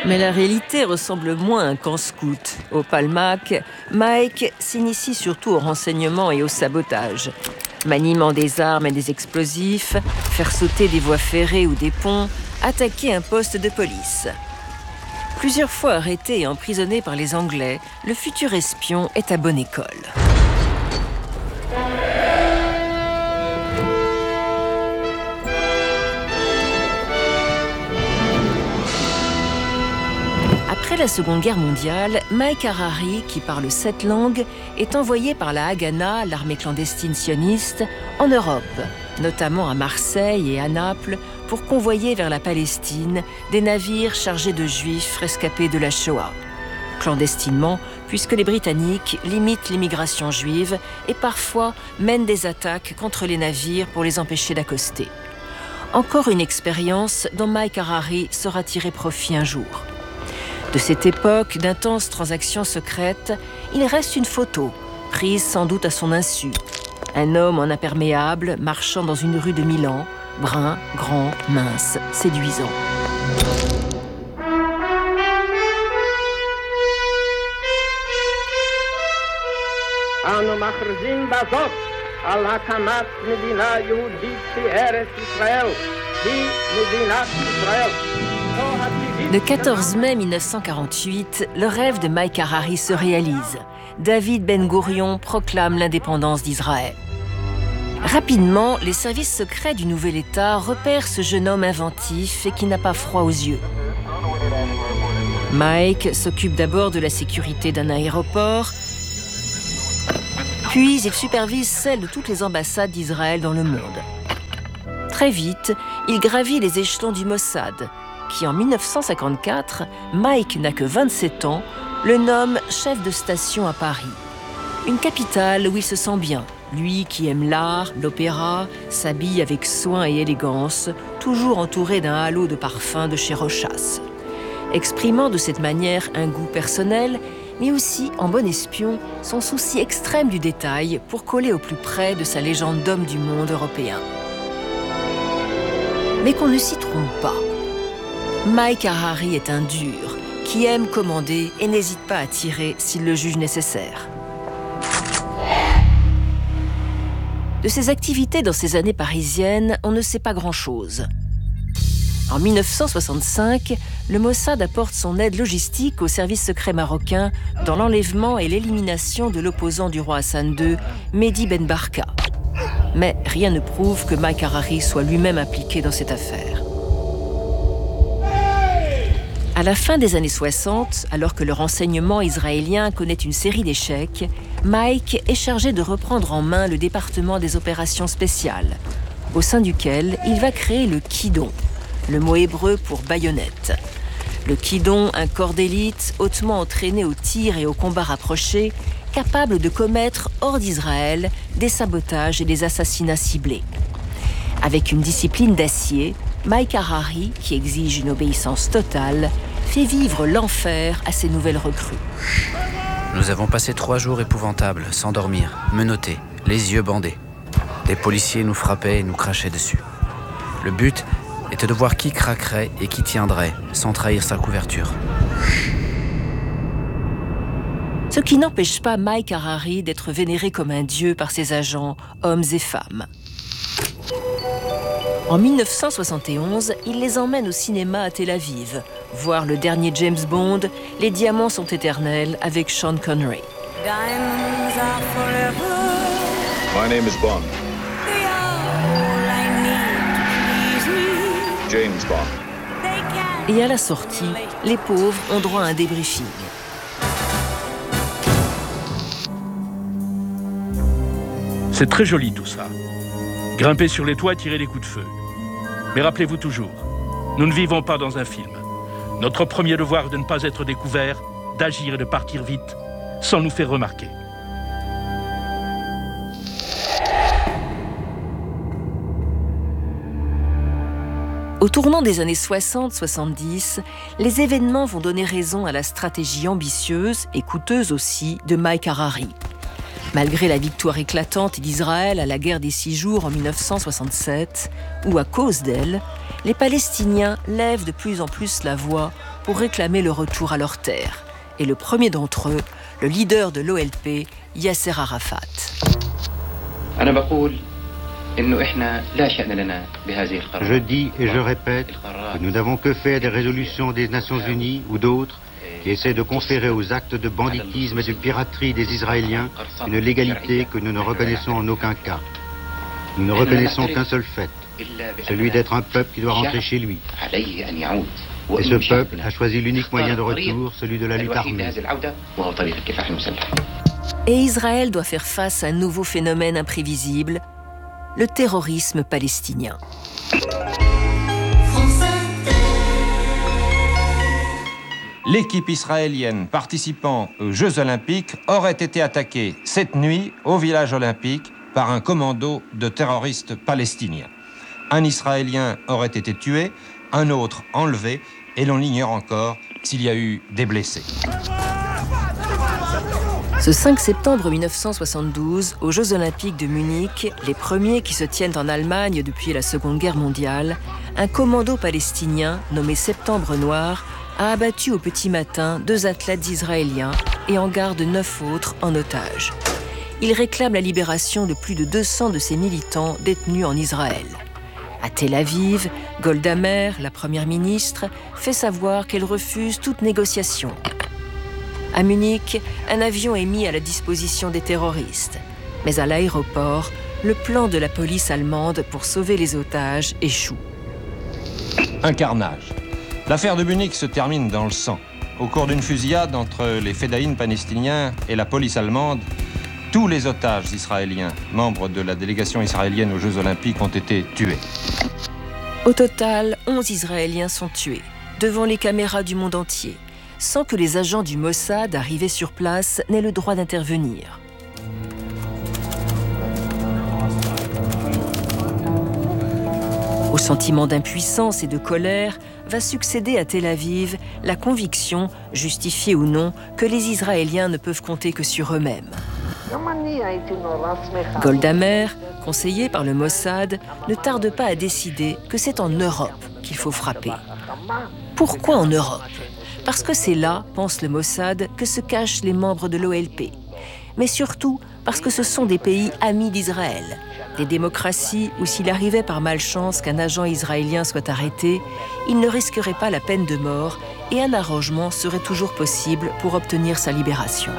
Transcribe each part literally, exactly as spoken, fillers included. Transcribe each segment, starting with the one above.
Mais la réalité ressemble moins à un camp scout. Au Palmach, Mike s'initie surtout au renseignement et au sabotage. Maniement des armes et des explosifs, faire sauter des voies ferrées ou des ponts, attaquer un poste de police. Plusieurs fois arrêté et emprisonné par les Anglais, le futur espion est à bonne école. Après la Seconde Guerre mondiale, Mike Harari, qui parle sept langues, est envoyé par la Haganah, l'armée clandestine sioniste, en Europe, notamment à Marseille et à Naples, pour convoyer vers la Palestine des navires chargés de juifs rescapés de la Shoah. Clandestinement, puisque les Britanniques limitent l'immigration juive et parfois mènent des attaques contre les navires pour les empêcher d'accoster. Encore une expérience dont Mike Harari saura tirer profit un jour. De cette époque d'intenses transactions secrètes, il reste une photo, prise sans doute à son insu. Un homme en imperméable marchant dans une rue de Milan, brun, grand, mince, séduisant. Le quatorze mai mille neuf cent quarante-huit, le rêve de Mike Harari se réalise. David Ben-Gourion proclame l'indépendance d'Israël. Rapidement, les services secrets du nouvel État repèrent ce jeune homme inventif et qui n'a pas froid aux yeux. Mike s'occupe d'abord de la sécurité d'un aéroport, puis il supervise celle de toutes les ambassades d'Israël dans le monde. Très vite, il gravit les échelons du Mossad, qui en mille neuf cent cinquante-quatre, Mike n'a que vingt-sept ans, le nomme chef de station à Paris. Une capitale où il se sent bien, lui qui aime l'art, l'opéra, s'habille avec soin et élégance, toujours entouré d'un halo de parfum de chez Rochas. Exprimant de cette manière un goût personnel, mais aussi, en bon espion, son souci extrême du détail pour coller au plus près de sa légende d'homme du monde européen. Mais qu'on ne s'y trompe pas. Mike Harari est un dur, qui aime commander et n'hésite pas à tirer s'il le juge nécessaire. De ses activités dans ces années parisiennes, on ne sait pas grand-chose. En mille neuf cent soixante-cinq, le Mossad apporte son aide logistique au service secret marocain dans l'enlèvement et l'élimination de l'opposant du roi Hassan deux, Mehdi Ben Barka. Mais rien ne prouve que Mike Harari soit lui-même impliqué dans cette affaire. À la fin des années soixante, alors que le renseignement israélien connaît une série d'échecs, Mike est chargé de reprendre en main le département des opérations spéciales, au sein duquel il va créer le Kidon, le mot hébreu pour baïonnette. Le Kidon, un corps d'élite hautement entraîné au tir et au combat rapproché, capable de commettre hors d'Israël des sabotages et des assassinats ciblés. Avec une discipline d'acier, Mike Harari, qui exige une obéissance totale, fait vivre l'enfer à ses nouvelles recrues. Nous avons passé trois jours épouvantables, sans dormir, menottés, les yeux bandés. Des policiers nous frappaient et nous crachaient dessus. Le but était de voir qui craquerait et qui tiendrait, sans trahir sa couverture. Ce qui n'empêche pas Mike Harari d'être vénéré comme un dieu par ses agents, hommes et femmes. En mille neuf cent soixante et onze, il les emmène au cinéma à Tel Aviv, voir le dernier James Bond, Les Diamants sont éternels, avec Sean Connery. My name is Bond. James Bond. Et à la sortie, les pauvres ont droit à un débriefing. C'est très joli tout ça. Grimper sur les toits, tirer des coups de feu. Mais rappelez-vous toujours, nous ne vivons pas dans un film. Notre premier devoir est de ne pas être découvert, d'agir et de partir vite, sans nous faire remarquer. Au tournant des années soixante soixante-dix, les événements vont donner raison à la stratégie ambitieuse et coûteuse aussi de Mike Harari. Malgré la victoire éclatante d'Israël à la guerre des Six Jours en mille neuf cent soixante-sept, ou à cause d'elle, les Palestiniens lèvent de plus en plus la voix pour réclamer le retour à leurs terres. Et le premier d'entre eux, le leader de l'O L P, Yasser Arafat. Je dis et je répète que nous n'avons que faire des résolutions des Nations Unies ou d'autres qui essaient de conférer aux actes de banditisme et de piraterie des Israéliens une légalité que nous ne reconnaissons en aucun cas. Nous ne reconnaissons qu'un seul fait, celui d'être un peuple qui doit rentrer chez lui. Et ce peuple a choisi l'unique moyen de retour, celui de la lutte armée. Et Israël doit faire face à un nouveau phénomène imprévisible, le terrorisme palestinien. L'équipe israélienne participant aux Jeux Olympiques aurait été attaquée cette nuit au village olympique par un commando de terroristes palestiniens. Un Israélien aurait été tué, un autre enlevé, et l'on ignore encore s'il y a eu des blessés. Ce cinq septembre mille neuf cent soixante-douze, aux Jeux Olympiques de Munich, les premiers qui se tiennent en Allemagne depuis la Seconde Guerre mondiale, un commando palestinien nommé Septembre Noir a abattu au petit matin deux athlètes israéliens et en garde neuf autres en otage. Il réclame la libération de plus de deux cents de ses militants détenus en Israël. À Tel Aviv, Golda Meir, la première ministre, fait savoir qu'elle refuse toute négociation. À Munich, un avion est mis à la disposition des terroristes. Mais à l'aéroport, le plan de la police allemande pour sauver les otages échoue. Un carnage. L'affaire de Munich se termine dans le sang. Au cours d'une fusillade entre les fédayines palestiniens et la police allemande, tous les otages israéliens, membres de la délégation israélienne aux Jeux Olympiques, ont été tués. Au total, onze Israéliens sont tués, devant les caméras du monde entier, sans que les agents du Mossad arrivés sur place n'aient le droit d'intervenir. Au sentiment d'impuissance et de colère va succéder à Tel Aviv la conviction, justifiée ou non, que les Israéliens ne peuvent compter que sur eux-mêmes. Golda Meir, conseillée par le Mossad, ne tarde pas à décider que c'est en Europe qu'il faut frapper. Pourquoi en Europe ? Parce que c'est là, pense le Mossad, que se cachent les membres de l'O L P. Mais surtout parce que ce sont des pays amis d'Israël, des démocraties où s'il arrivait par malchance qu'un agent israélien soit arrêté, il ne risquerait pas la peine de mort et un arrangement serait toujours possible pour obtenir sa libération.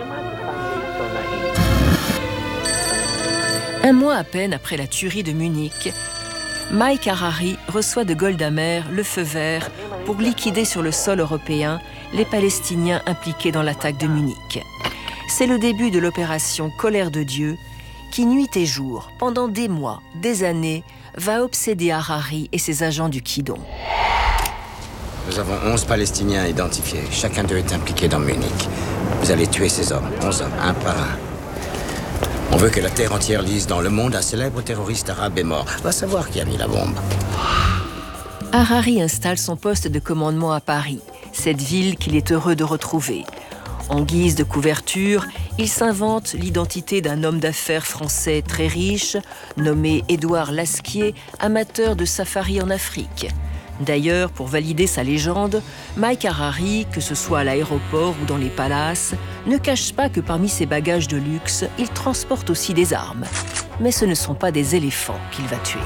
Un mois à peine après la tuerie de Munich, Mike Harari reçoit de Golda Meir le feu vert pour liquider sur le sol européen les Palestiniens impliqués dans l'attaque de Munich. C'est le début de l'opération Colère de Dieu qui, nuit et jour, pendant des mois, des années, va obséder Harari et ses agents du Kidon. Nous avons onze Palestiniens identifiés. Chacun d'eux est impliqué dans Munich. Vous allez tuer ces hommes, onze hommes, un par un. On veut que la terre entière lise dans le monde un célèbre terroriste arabe est mort. Va savoir qui a mis la bombe. Harari installe son poste de commandement à Paris, cette ville qu'il est heureux de retrouver. En guise de couverture, il s'invente l'identité d'un homme d'affaires français très riche, nommé Édouard Lasquier, amateur de safari en Afrique. D'ailleurs, pour valider sa légende, Mike Harari, que ce soit à l'aéroport ou dans les palaces, ne cache pas que parmi ses bagages de luxe, il transporte aussi des armes. Mais ce ne sont pas des éléphants qu'il va tuer.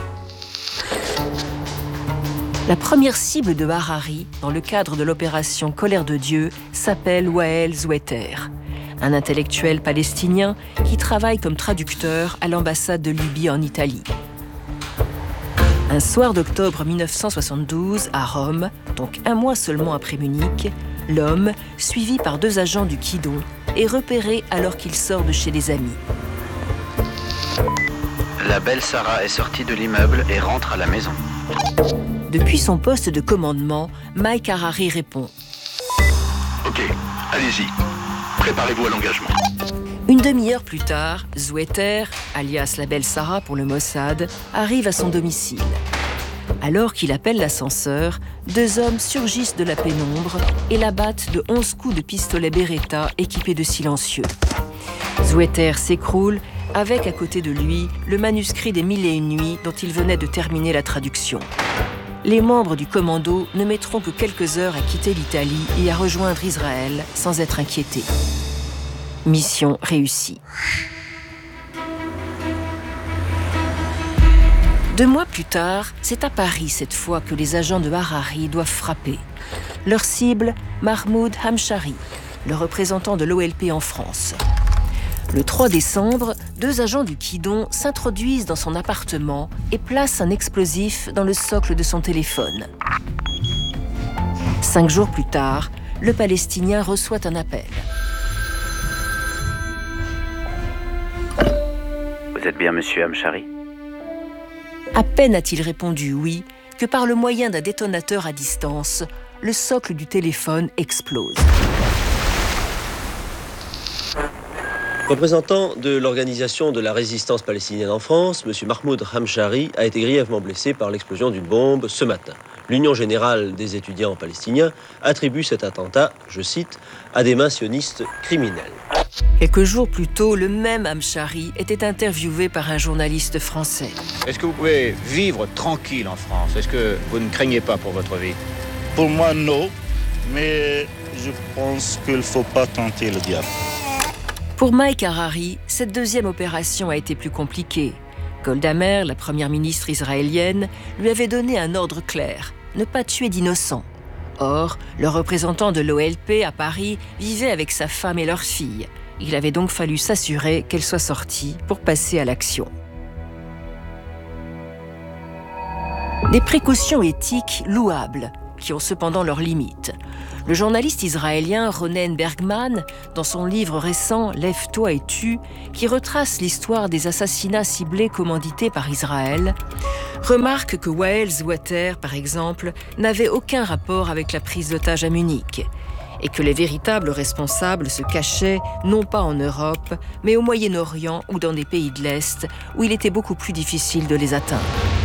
La première cible de Harari, dans le cadre de l'opération Colère de Dieu, s'appelle Wael Zoueter, un intellectuel palestinien qui travaille comme traducteur à l'ambassade de Libye en Italie. Un soir d'octobre mille neuf cent soixante-douze, à Rome, donc un mois seulement après Munich, l'homme, suivi par deux agents du Kidon, est repéré alors qu'il sort de chez des amis. La belle Sarah est sortie de l'immeuble et rentre à la maison. Depuis son poste de commandement, Mike Harari répond « Ok, allez-y. Préparez-vous à l'engagement. » Une demi-heure plus tard, Zoueter, alias la belle Sarah pour le Mossad, arrive à son domicile. Alors qu'il appelle l'ascenseur, deux hommes surgissent de la pénombre et l'abattent de onze coups de pistolet Beretta équipés de silencieux. Zoueter s'écroule avec à côté de lui le manuscrit des Mille et une nuits dont il venait de terminer la traduction. Les membres du commando ne mettront que quelques heures à quitter l'Italie et à rejoindre Israël sans être inquiétés. Mission réussie. Deux mois plus tard, c'est à Paris cette fois que les agents de Harari doivent frapper. Leur cible, Mahmoud Hamshari, le représentant de l'O L P en France. Le trois décembre, deux agents du Kidon s'introduisent dans son appartement et placent un explosif dans le socle de son téléphone. Cinq jours plus tard, le Palestinien reçoit un appel. Vous êtes bien monsieur Hamshari ? À peine a-t-il répondu oui que par le moyen d'un détonateur à distance, le socle du téléphone explose. Représentant de l'Organisation de la résistance palestinienne en France, M. Mahmoud Hamshari a été grièvement blessé par l'explosion d'une bombe ce matin. L'Union générale des étudiants palestiniens attribue cet attentat, je cite, à des mains sionistes criminelles. Quelques jours plus tôt, le même Hamshari était interviewé par un journaliste français. Est-ce que vous pouvez vivre tranquille en France? Est-ce que vous ne craignez pas pour votre vie? Pour moi, non. Mais je pense qu'il ne faut pas tenter le diable. Pour Mike Harari, cette deuxième opération a été plus compliquée. Golda Meir, la première ministre israélienne, lui avait donné un ordre clair, ne pas tuer d'innocents. Or, le représentant de l'O L P à Paris vivait avec sa femme et leur fille. Il avait donc fallu s'assurer qu'elle soit sortie pour passer à l'action. Des précautions éthiques louables, qui ont cependant leurs limites. Le journaliste israélien Ronen Bergman, dans son livre récent « Lève-toi et tue », qui retrace l'histoire des assassinats ciblés commandités par Israël, remarque que Wael Zoueter, par exemple, n'avait aucun rapport avec la prise d'otages à Munich, et que les véritables responsables se cachaient non pas en Europe, mais au Moyen-Orient ou dans des pays de l'Est, où il était beaucoup plus difficile de les atteindre.